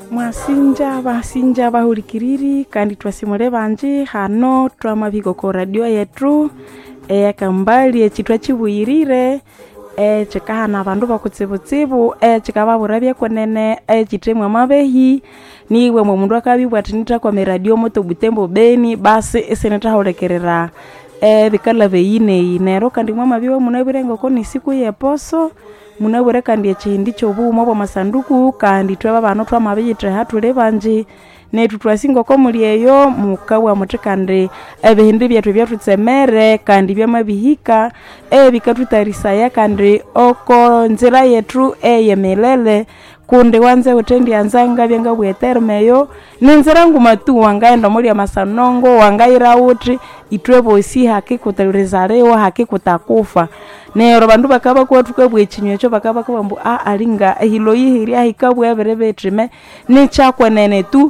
Mwasinja basinja bahulikiriri kandi twasimule banje hano twamabiko ko radio yetu kambali ekitwa kibuyirire chikahana abandu bakutsibutsibu chikababura byekonene chitemwe mabehi niwe mu mundu akabibwati nita kwa radio moto Butembo Beni basi eseneta holekerera bikala beyine inero kandi mwa mabiwe munabirengo ko ni siku yeposo munabure kandi ekindi chobumo bwa masanduku kandi twaba bano twamabiyite hatule banje netu twasingo ko muri eyo mukawa mutekande ebihindi byatu byatutsemere kandi byamabihika bikatutarisaya kandi oko nzira yetu yemelele kunde wanze utendi anzanga byenga bwetermeyo ninzira ngumatu wangaenda muri amasanongo wangaira uti itwebo si hakikuterezarewa hakikutakufa nero bandu bakaba ko tukabwe chinywe cyo bakaba ko bambu alinga hilo yihiri ahikabwe berebetrime ni chakwenene tu